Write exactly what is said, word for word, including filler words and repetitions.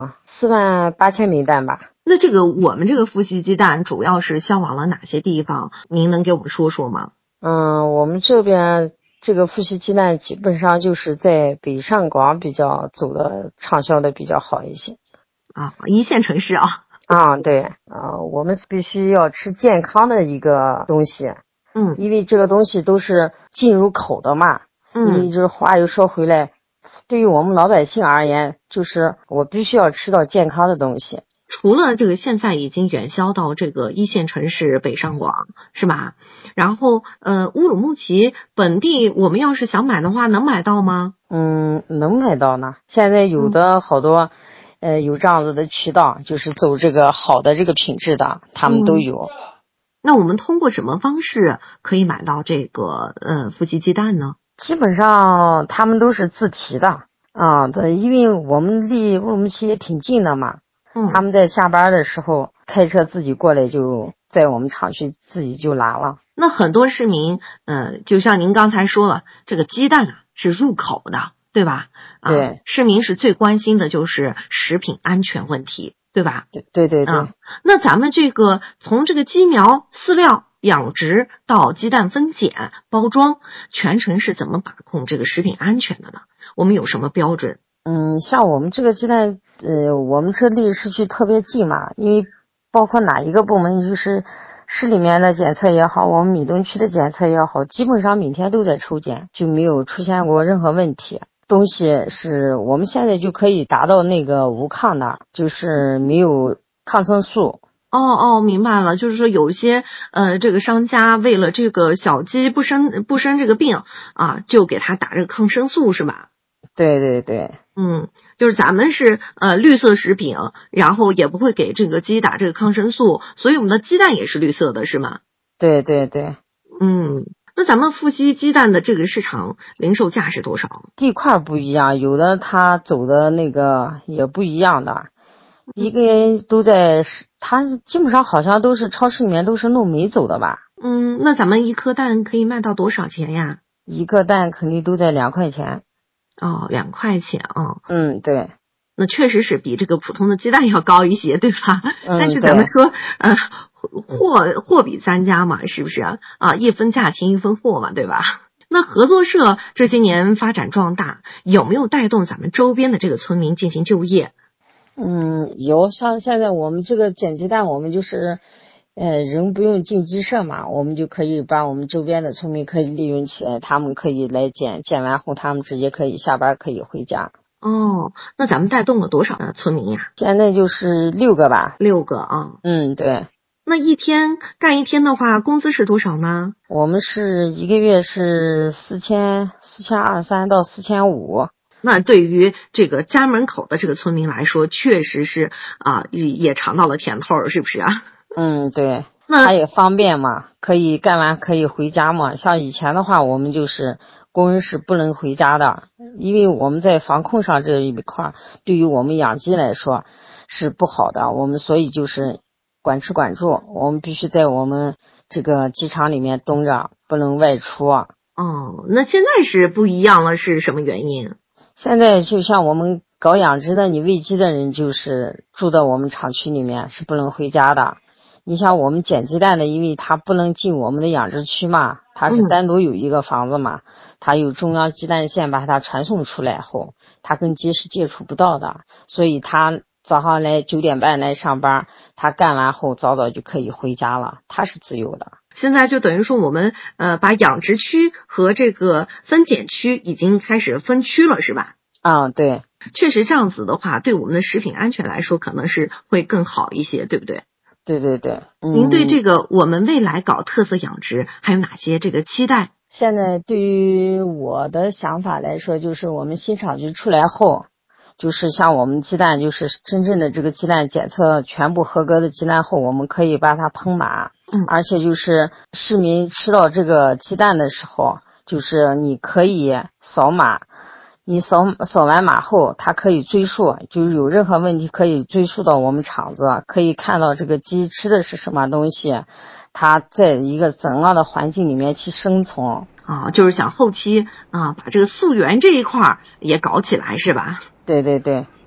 四万八千枚蛋吧。 那这个我们这个富硒鸡蛋主要是销往了哪些地方？您能给我们说说吗？ 嗯，我们这边这个富硒鸡蛋基本上就是在北上广比较走的畅销的比较好一些。 啊，一线城市啊。 啊，对，呃，我们必须要吃健康的一个东西。 嗯， 因为这个东西都是进入口的嘛。 嗯， 你这话又说回来，对于我们老百姓而言，就是我必须要吃到健康的东西。 除了这个现在已经远销到这个一线城市北上广是吧？然后呃乌鲁木齐本地我们要是想买的话能买到吗？ 嗯，能买到呢。现在有的好多、嗯、呃有这样子的渠道，就是走这个好的这个品质的，他们都有。 嗯，那我们通过什么方式可以买到这个呃富硒鸡蛋呢？ 基本上他们都是自提的啊，对，因为我们离乌鲁木齐也挺近的嘛。 嗯， 他们在下班的时候开车自己过来，就在我们厂区自己就拿了。 那很多市民呃就像您刚才说了，这个鸡蛋啊是入口的，对吧？ 对、 啊，市民是最关心的就是食品安全问题，对吧？ 对对对对、 啊。那咱们这个从这个鸡苗饲料养殖到鸡蛋分拣包装，全程是怎么把控这个食品安全的呢？我们有什么标准？ 嗯，像我们这个鸡蛋，呃，我们这离市区特别近嘛，因为包括哪一个部门，就是市里面的检测也好，我们米东区的检测也好，基本上每天都在抽检，就没有出现过任何问题。东西是我们现在就可以达到那个无抗的，就是没有抗生素。 哦哦，明白了，就是说有一些呃，这个商家为了这个小鸡不生不生这个病啊，就给它打这个抗生素是吧？ 对对对， 嗯，就是咱们是呃绿色食品，然后也不会给这个鸡打这个抗生素，所以我们的鸡蛋也是绿色的，是吗？ 对对对。 嗯，那咱们富硒鸡蛋的这个市场零售价是多少？ 地块不一样，有的它走的那个也不一样的，一个人都在，它基本上好像都是超市里面都是弄没走的吧。 嗯，那咱们一颗蛋可以卖到多少钱呀？ 一个蛋肯定都在两块钱。 哦，两块钱啊、哦。 嗯，对。 那确实是比这个普通的鸡蛋要高一些，对吧？ 嗯、 但是咱们说，呃，货货比三家嘛，是不是啊？啊，一分价钱一分货嘛，对吧？那合作社这些年发展壮大，有没有带动咱们周边的这个村民进行就业？ 嗯，有，像现在我们这个捡鸡蛋，我们就是呃人不用进鸡舍嘛，我们就可以把我们周边的村民可以利用起来，他们可以来捡，捡完后他们直接可以下班可以回家。 哦，那咱们带动了多少的村民呀？ 现在就是六个吧。 六个啊。 嗯，对。 那一天干一天的话，工资是多少呢？ 我们是一个月是四千四千二三到四千五。 那对于这个家门口的这个村民来说，确实是啊，也也尝到了甜头，是不是啊？ 嗯，对。 那它也方便嘛，可以干完可以回家嘛。像以前的话，我们就是工人是不能回家的，因为我们在防控上这一块，对于我们养鸡来说是不好的。我们所以就是管吃管住，我们必须在我们这个鸡场里面蹲着，不能外出。 哦，那现在是不一样了，是什么原因？ 现在就像我们搞养殖的，你喂鸡的人就是住在我们厂区里面，是不能回家的。你像我们捡鸡蛋的，因为它不能进我们的养殖区嘛，它是单独有一个房子嘛，嗯、它有中央鸡蛋线把它传送出来后，它跟鸡是接触不到的，所以它早上来九点半来上班，它干完后早早就可以回家了，它是自由的。 现在就等于说我们呃把养殖区和这个分拣区已经开始分区了，是吧？ 嗯，对。 确实这样子的话，对我们的食品安全来说可能是会更好一些，对不对？ 对对对。 嗯、您对这个我们未来搞特色养殖还有哪些这个期待？ 现在对于我的想法来说，就是我们新厂区出来后，就是像我们鸡蛋，就是真正的这个鸡蛋检测全部合格的鸡蛋后，我们可以把它喷码。 嗯， 而且就是市民吃到这个鸡蛋的时候，就是你可以扫码，你扫扫完码后，它可以追溯，就是有任何问题可以追溯到我们厂子，可以看到这个鸡吃的是什么东西，它在一个怎样的环境里面去生存。 啊、哦，就是想后期啊把这个溯源这一块也搞起来，是吧？ 对对对。